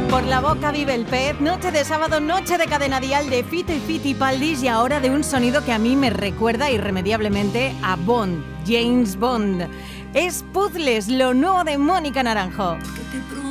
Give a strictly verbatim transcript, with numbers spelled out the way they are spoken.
Por la boca vive el pez, noche de sábado, noche de cadena dial de Fito y Fitipaldis y ahora de un sonido que a mí me recuerda irremediablemente a Bond, James Bond. Es Puzzles, lo nuevo de Mónica Naranjo. Que te